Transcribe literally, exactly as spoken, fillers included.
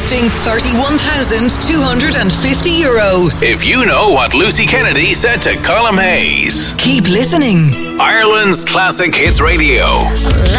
costing thirty-one thousand two hundred fifty euro. If you know what Lucy Kennedy said to Colm Hayes. Keep listening. Ireland's Classic Hits Radio.